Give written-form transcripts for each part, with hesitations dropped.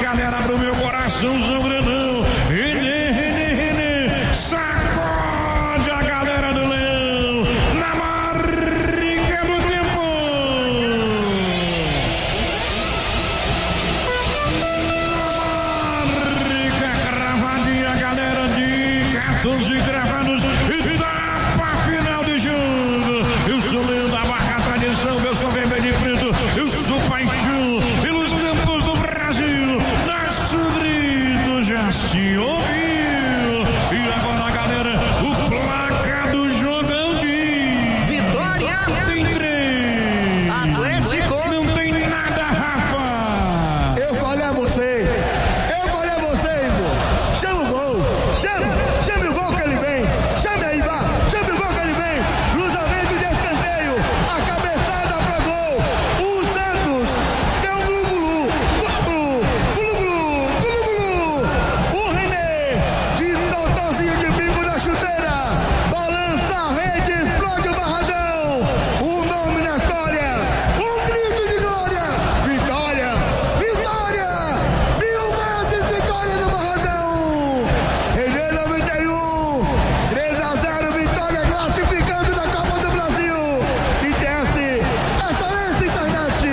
galera pro meu coração, São Grandão. Renê, sacode a galera do Leão. Na marca do tempo. Marca cravadinha, galera de 14 cravados. Etapa final de jogo. Eu sou Leão da marca tradição, eu sou vermelho e preto. Eu sou paixão pelos campos do Brasil. Nosso grito já se ouviu. E agora, galera, o placa do jogão diz: Vitória tem 3. Atlético. Não tem nada, Rafa. Eu falei a você, Igor. Chama o gol. Chame o gol que ele vem. Chame aí, vá. Chame o gol que ele vem. Cruzamento de escanteio. A cabeçada pra gol. O Santos deu um glu-glu. O René de totozinho de bico na chuteira. Balança a rede, explode o Barradão. O nome na história. Um grito de glória. Vitória. Mil vezes vitória no Barradão. René 91. 3-0, vitória classificando na Copa do Brasil. E desce excelência internet.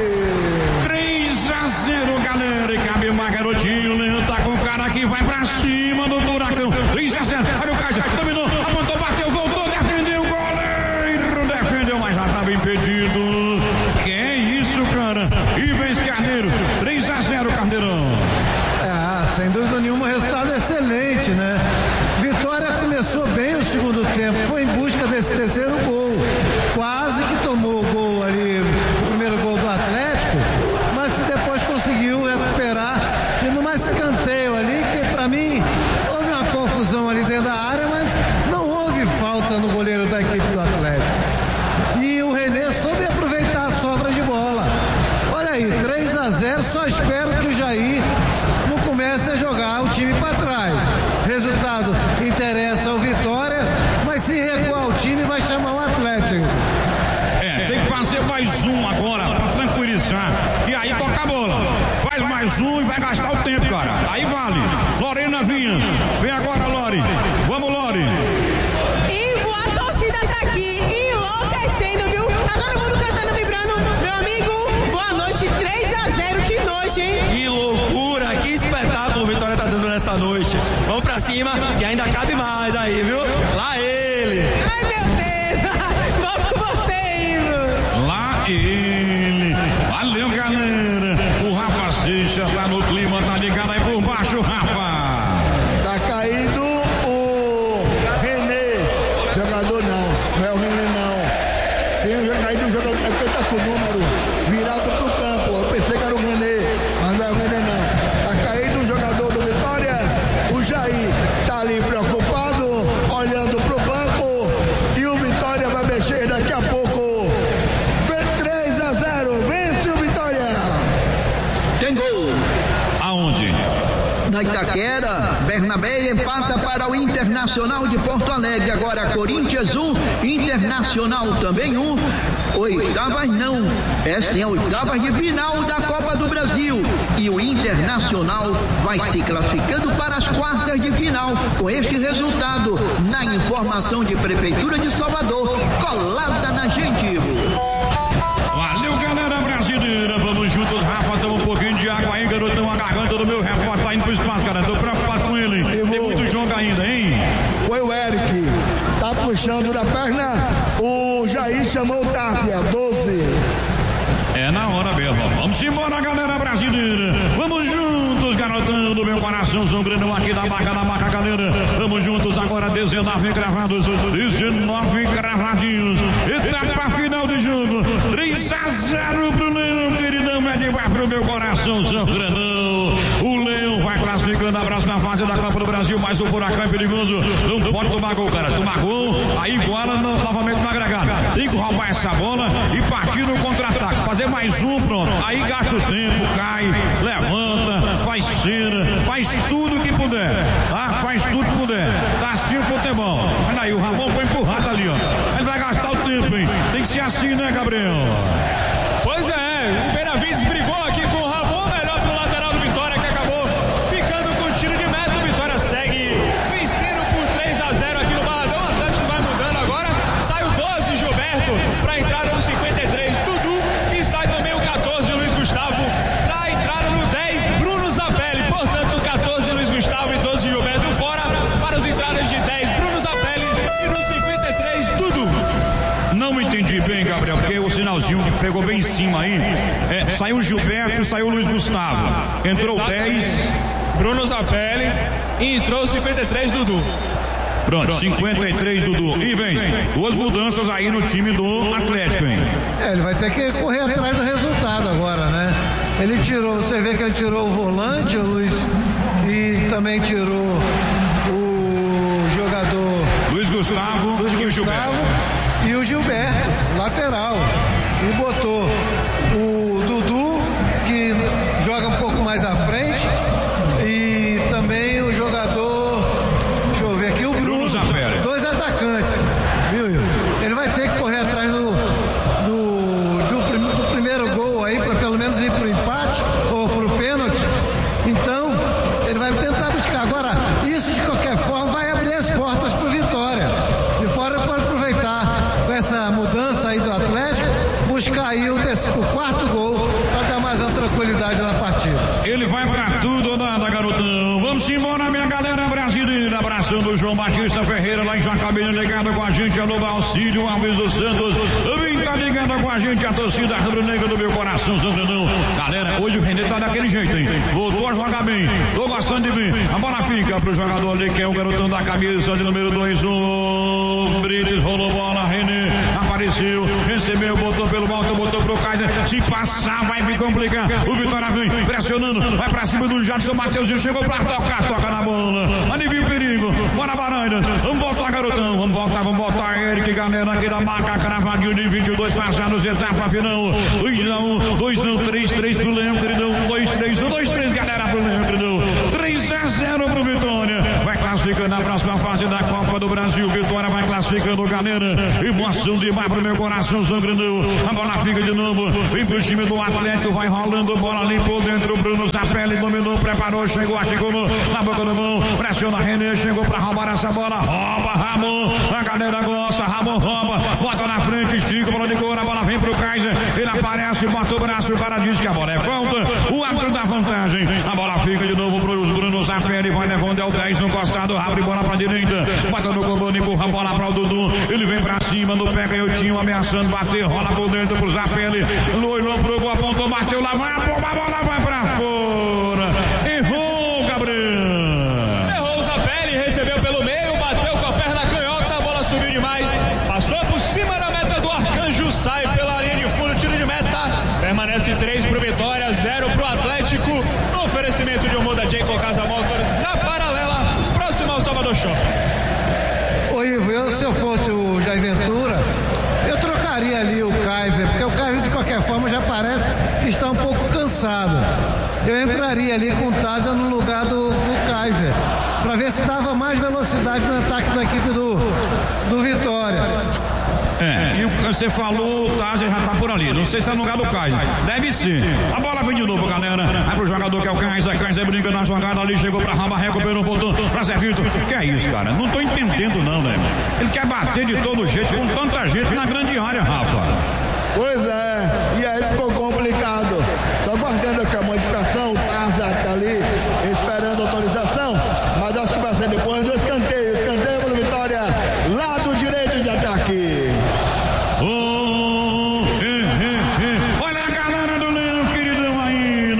3-0, galera. E cabe mais garotinho. O Leão tá com o cara que vai pra cima do furacão. 3-0. Olha o Caixa. Dominou, apontou, bateu, voltou, defendeu. Goleiro defendeu, mas já tava impedido. Que é isso, cara? Ivens Carneiro. 3-0, Carneirão. Sem dúvida nenhuma, resultado excelente, né? Vitória começou bem o segundo tempo, foi em busca desse terceiro gol. Quase que tomou o gol ali, o primeiro gol do Atlético, mas depois conseguiu recuperar e numa escanteio ali, que pra mim houve uma confusão ali dentro da área, mas não houve falta no goleiro da equipe do Atlético. E o René soube aproveitar a sobra de bola. Olha aí, 3-0, só espero que o Jair não comece a jogar o time para trás. Resultado interessa ao Vitória, mas se recuar o time vai chamar o Atlético. Tem que fazer mais um agora pra tranquilizar. E aí toca a bola. Faz mais um e vai gastar o tempo, cara. Aí vale. Lorena Vinhas. Vem agora, Lori. Vamos, Lori. Ivo, a torcida tá aqui enlouquecendo, viu? Tá todo mundo cantando, vibrando. Meu amigo, boa noite. 3-0, que noite, hein? Que loucura, que espetáculo o Vitória tá dando nessa noite. Vamos pra cima, que ainda cabe mais aí, viu? Lá ele. Ai, meu Deus. Volto com você, Ivo. Lá ele. Valeu, galera. O Rafa Seixas tá no clima, tá ligado aí por baixo, Rafa. Tá caído o René. Jogador não é o René não. Tem caído o jogador, é porque tá com o número virado pro campo. Eu pensei que era o René, mas não é o René não. Tá caído o jogador do Vitória. O Jair tá ali preocupado, olhando pro banco. E o Vitória vai mexer daqui a pouco. 3-0, vence o Vitória. Tem gol. Aonde? Na Itaquera, Bernabé empata para o Internacional de Porto Alegre. Agora Corinthians 1, Internacional também 1. Oitavas não, essa é a oitavas de final da Copa do Brasil. E o Internacional vai se classificando para as quartas de final. Com este resultado, na informação de Prefeitura de Salvador, colada na gente. Valeu, galera brasileira. Vamos juntos, Rafa. Toma um pouquinho de água aí, garotão. A garganta do meu repórter tá indo pro espaço, cara. Tô preocupado com ele. Tem muito jogo ainda, hein? Foi o Eric. Tá puxando da perna. O Jair chamou o Tárcia. 12. É na hora mesmo. Vamos embora, galera brasileira. Vamos juntos, garotão do meu coração. São Grandão aqui da marca, galera. Vamos juntos agora, 19 cravados. 19 cravadinhos. Etapa final de jogo. 3-0 pro Leão, queridão. Mede vai pro meu coração, São Grandão. O Leão vai classificando a próxima fase da Copa do Brasil. Mas o furacão é perigoso. Não pode tomar gol, cara. Tomar gol, aí iguala novamente no agregado. Tem que roubar essa bola e partir no contra-ataque. Fazer mais um, pronto. Aí gasta o tempo, cai, levanta, faz cera, faz tudo que puder. Tá? Faz tudo que puder. Tá assim o futebol. Olha aí, o Ramon foi empurrado ali, ó. Ele vai gastar o tempo, hein? Tem que ser assim, né, Gabriel? Pois é, o Benavides brigou aqui com o Ramon, melhor pro lateral do Vitória, que finalzinho que pegou bem em cima aí. Saiu o Gilberto, saiu o Luiz Gustavo. Entrou o 10. Bruno Zapelli. E entrou o 53, Dudu. Pronto, 53 Dudu. E vem, duas mudanças aí no time do Atlético, hein? Ele vai ter que correr atrás do resultado agora, né? Ele tirou, você vê que ele tirou o volante, o Luiz, e também tirou o jogador Luiz Gustavo e o Gilberto. E o Gilberto, lateral. E botou o Dudu, que joga um pouco mais à frente, e também o jogador, deixa eu ver aqui, o Bruno. Dois atacantes, viu? Ele vai ter que correr atrás do primeiro gol aí, para pelo menos ir pro empate ou pro pênalti. Então, ele vai tentar buscar. Agora, isso de qualquer forma vai abrir as portas pro Vitória. E pode aproveitar com essa mudança aí do Atlético, buscar aí o quarto gol para dar mais uma tranquilidade na partida. Ele vai pra tudo ou nada, garotão. Vamos embora, minha galera brasileira. Abraçando o João Batista Ferreira lá em Jacobina, ligado com a gente. Alô, Auxílio Alves dos Santos. Também tá ligando com a gente a torcida rubro-negra do meu coração, Sandrão. Galera, hoje o René tá daquele jeito, hein? Voltou a jogar bem. Tô gostando de ver. A bola fica pro jogador ali, que é o garotão da camisa de número 2, o Brites. Rolou bola, René apareceu, recebeu, botou pelo alto, botou pro Kaiser. Se passar, vai me complicar. O Vitória vem pressionando, vai pra cima do Jadson Matheus e chegou pra tocar, toca na bola. Alivia o perigo. Bora, Barandas. Vamos voltar, garotão. Vamos voltar. Eric, galera aqui da marca, cravadinho de 22 passados, etapa final. 2-1, 2-1, 3-3 pro Leão, queridão. 2-3, 2-3, galera, pro Leão, queridão. 3-0 pro Vitória. Vai classificando na próxima fase da Copa do Brasil. Vitória vai classificando, galera. Emoção demais pro meu coração, sangrando. A bola fica de novo. Vem pro time do Atlético, vai rolando, bola ali por dentro. Bruno Zapelli dominou, preparou, chegou, articulou na boca do gol. Pressiona René, chegou pra roubar essa bola. Rouba, Ramon. A galera gosta, Ramon rouba. Bota na frente, estica, bola de cor, a bola vem pro Kaiser. Ele aparece, bota o braço, o cara diz que a bola é falta. O árbitro dá vantagem. A bola fica de novo pro Bruno Zapelli, vai levando é o 10 no costado, abre bola pra direita. Bota no comando, empurra a bola pra o Dudu. Ele vem pra cima, no pé canhotinho, ameaçando bater, rola por dentro pro Zapelli. Olhou pro gol, apontou, bateu, lá vai, a bola vai pra fora. Errou, Gabriel. Errou o Zapelli, recebeu pelo meio, bateu com a perna canhota, a bola subiu demais, passou por cima da meta do Arcanjo, sai pela linha de fundo, tiro de meta, permanece 3 pro Vitória, 0 pro Atlético, no oferecimento de Omoda Jayco Casa Motors, na paralela, próximo ao Salvador Shopping. Ô Ivo, se eu fosse o Jair Ventura, eu trocaria ali o Kaiser, porque o Kaiser de qualquer forma já parece que está um pouco cansado. Eu entraria ali com o Taza no lugar do Kaiser, para ver se dava mais velocidade no ataque da equipe do Vitória. E você falou, o Taza já tá por ali. Não sei se é no lugar do Kaiser. Deve ser. A bola vem de novo, galera. Vai pro jogador que é o Kaiser. Kaiser brinca na jogada ali, chegou pra Ramba, recuperou, voltou pra Zé-Vitor. Que é isso, cara? Não tô entendendo, não, né? Ele quer bater de todo jeito, com tanta gente na grande área, Rafa. Pois é, e aí ficou complicado. Tô aguardando aqui a modificação, o Taza tá ali esperando a autorização, mas acho que vai ser depois do escanteio. Escanteio pro Vitória, lado direito de ataque. Olha a galera do Leão, queridão aí.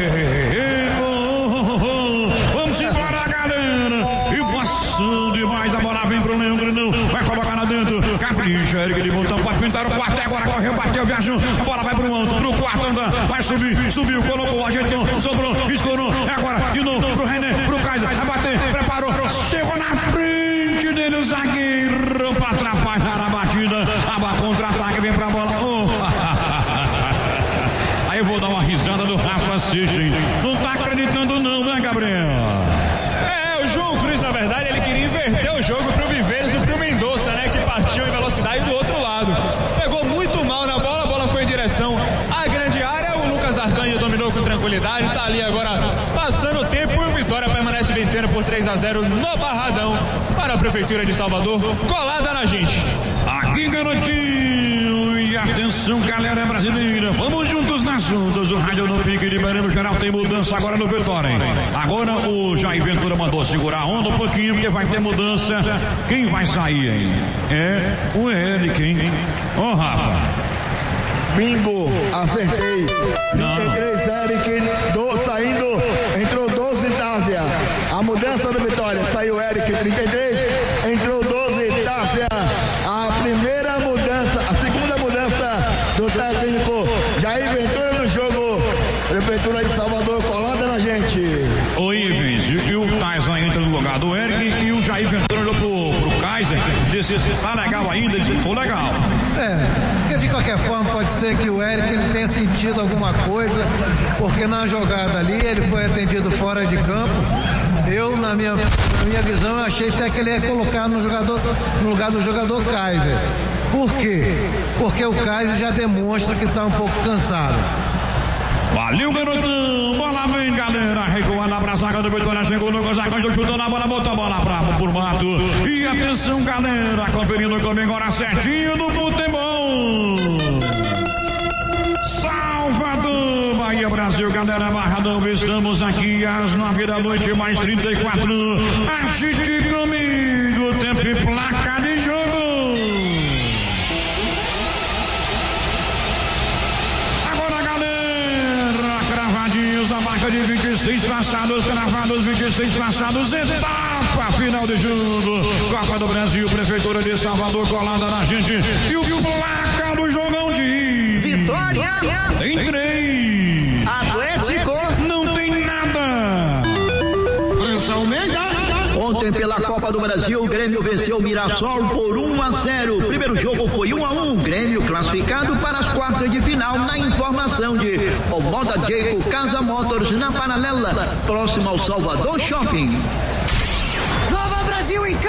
Vamos embora, galera. E passando demais, a bola vem pro Leão, queridão. Vai colocar lá dentro. Capricha, Eric de Montão, pode pintar o quarto, agora correu, bateu, viajou. A bola vai pro quarto, anda, vai subir, subiu, colocou, ajeitou, sobrou, escorou. Agora, de novo, pro René, pro Kaiser, vai bater, preparou, chegou na frente dele, o zagueiro, pra atrapalhar a batida. A contra-ataque vem pra bola. Aí eu vou dar uma risada do Rafa Seixas. Não tá acreditando, não, né, Gabriel? O João Cruz, na verdade, ele queria inverter o jogo pro Viveiros e pro Mendonça, né? Que partiu em velocidade do outro lado. Pegou muito mal na bola, a bola foi em direção à grande área. O Lucas Arcanjo dominou com tranquilidade, tá ali agora passando o tempo e o Vitória permanece vencendo por 3-0 no Barradão para a Prefeitura de Salvador, colada na gente. Aqui, garotinho, e atenção, galera brasileira, vamos juntos nas juntas. O Rádio no Pique de Barão Geral tem mudança agora no Vitória, hein? Agora o Jair Ventura mandou segurar a onda um pouquinho, porque vai ter mudança. Quem vai sair, hein? É o Eric, hein? Rafa. Bingo, acertei. 33, Eric, saindo, entrou 12, Tárcia. A mudança do Vitória, saiu Eric, 33, entrou 12, Tárcia. A primeira mudança, a segunda mudança do técnico Jair Ventura no jogo. Prefeitura de Salvador colada na gente. O Ivens e o Tyson entra no lugar do Eric e o Jair Ventura olhou pro Kaiser, disse se tá legal ainda, ele disse foi legal. Porque de qualquer forma pode ser que o Eric ele tenha sentido alguma coisa, porque na jogada ali ele foi atendido fora de campo. Eu, na minha visão, eu achei até que ele ia colocar no lugar do jogador Kaiser. Por quê? Porque o Kaiser já demonstra que está um pouco cansado. Valeu, garotão, bola vem, galera, recuando pra zaga do Vitória, chegou no Gonzaga, chutando a bola, botou a bola por mato, e atenção, galera, conferindo comigo agora certinho do futebol. Salvador, Bahia, Brasil, galera, Barradão, estamos aqui às 9 da noite, mais 34, assiste comigo, tempo e placa de jogo. Da marca de 26 passados, cravados 26 passados, etapa final de jogo, Copa do Brasil, Prefeitura de Salvador colada na gente, e o placa do jogão de Vitória tem 3, Atlético não tem nada. França Almeida. Ontem pela Copa do Brasil, o Grêmio venceu o Mirassol por 1-0. O primeiro jogo foi 1-1. Grêmio classificado para as quartas de final. Na informação de Omoda Jacob Casa Motors, na Paralela, próximo ao Salvador Shopping.